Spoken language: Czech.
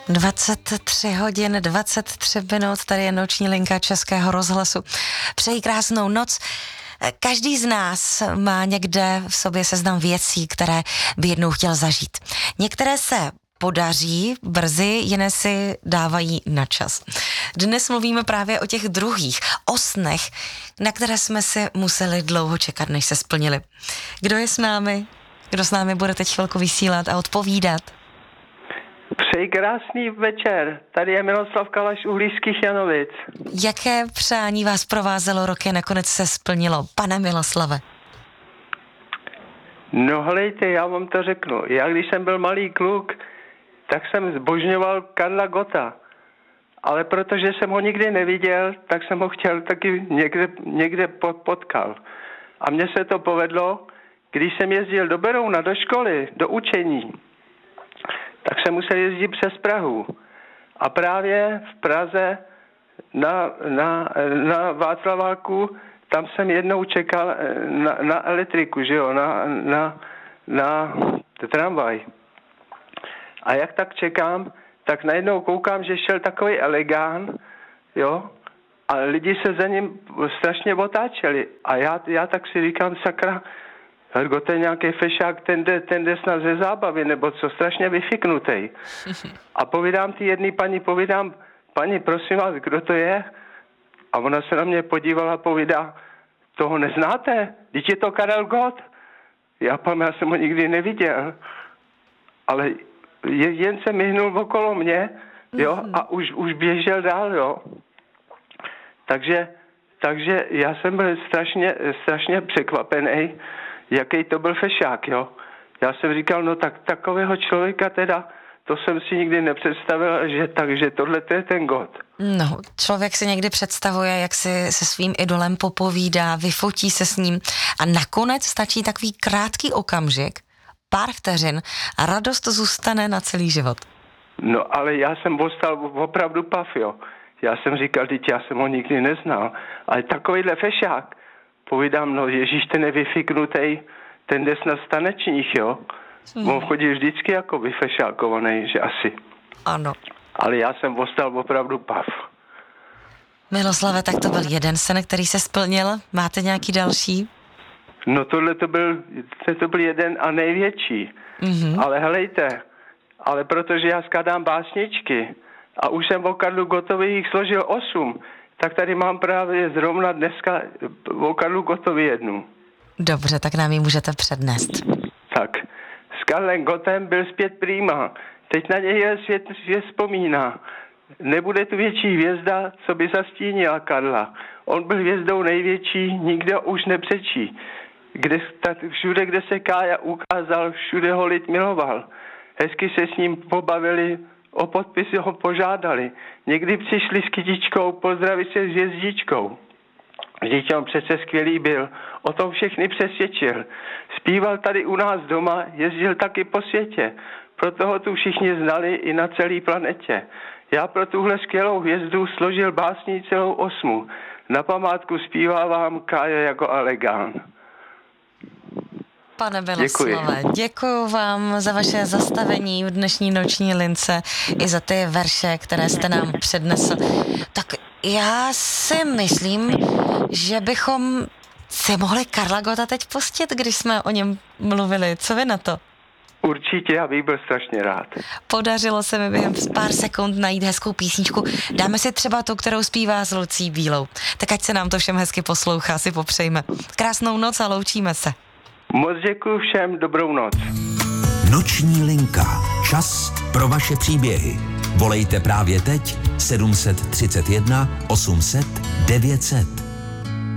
23 hodin, 23 minut, tady je noční linka Českého rozhlasu. Přeji krásnou noc. Každý z nás má někde v sobě seznam věcí, které by jednou chtěl zažít. Některé se podaří brzy, jiné si dávají na čas. Dnes mluvíme právě o těch druhých, o snech, na které jsme si museli dlouho čekat, než se splnili. Kdo je s námi? Kdo s námi bude teď chvilku vysílat a odpovídat? Přeji krásný večer. Tady je Miroslav Kalaš Uhlířských Janovic. Jaké přání vás provázelo roky, nakonec se splnilo, pane Miloslave? No helejte, já vám to řeknu. Já když jsem byl malý kluk, tak jsem zbožňoval Karla Gotta. Ale protože jsem ho nikdy neviděl, tak jsem ho chtěl taky někde potkal. A mně se to povedlo, když jsem jezdil do Berouna, do školy, do učení, tak jsem musel jezdit přes Prahu. A právě v Praze na Václaváku, tam jsem jednou čekal na elektriku, že jo, na tramvaj. A jak tak čekám, tak najednou koukám, že šel takový elegán, jo, a lidi se za ním strašně otáčeli. A já tak si říkám, sakra, Hergo, to je nějaký fešák, ten jde snad ze zábavy, nebo co, strašně vyfiknutej. A povídám ty jedný paní, prosím vás, kdo to je? A ona se na mě podívala a povídá, toho neznáte? Vždyť je to Karel Gott. Já jsem ho nikdy neviděl. Ale jen se myhnul okolo mě, jo, a už běžel dál, jo. Takže já jsem byl strašně překvapený, jaký to byl fešák, jo. Já jsem říkal, no tak takového člověka teda, to jsem si nikdy nepředstavil, takže tohle to je ten Gott. No, člověk si někdy představuje, jak si se svým idolem popovídá, vyfotí se s ním a nakonec stačí takový krátký okamžik, pár vteřin a radost zůstane na celý život. No, ale já jsem ostal opravdu pav, jo. Já jsem říkal, já jsem ho nikdy neznal, ale takovýhle fešák, povídám, no Ježíš, ten je vyfiknutej, ten jde snad z tanečních, jo. On chodí vždycky jako vyfešákovaný, že asi. Ano. Ale já jsem ostal opravdu pav. Miloslave, tak to byl jeden sen, který se splnil. Máte nějaký další? No tohle to byl jeden a největší. Mm-hmm. Ale helejte, ale protože já skládám básničky a už jsem o Karlu Gottovi jich složil 8, tak tady mám právě zrovna dneska o Karlu Gottovi jednu. Dobře, tak nám ji můžete přednést. Tak, s Karlem Gottem byl zpět prýma, teď na něj svět vzpomíná. Nebude tu větší hvězda, co by zastínila Karla. On byl hvězdou největší, nikdo už nepřečí. Všude, kde se Kája ukázal, všude ho lid miloval. Hezky se s ním pobavili, o podpisy ho požádali. Někdy přišli s kytičkou pozdravit se s hvězdičkou. Vždyť on přece skvělý byl, o tom všechny přesvědčil. Zpíval tady u nás doma, jezdil taky po světě. Proto ho tu všichni znali i na celé planetě. Já pro tuhle skvělou hvězdu složil básní celou 8. Na památku zpívávám Kája jako elegán. Pane Miloslave, děkuju vám za vaše zastavení v dnešní noční lince i za ty verše, které jste nám přednesl. Tak já si myslím, že bychom si mohli Karla Gotta teď pustit, když jsme o něm mluvili. Co vy na to? Určitě, já bych byl strašně rád. Podařilo se mi během pár sekund najít hezkou písničku. Dáme si třeba tu, kterou zpívá s Lucí Bílou. Tak ať se nám to všem hezky poslouchá, si popřejme. Krásnou noc a loučíme se. Moc děkuji všem, dobrou noc. Noční linka. Čas pro vaše příběhy. Volejte právě teď 731 800 900.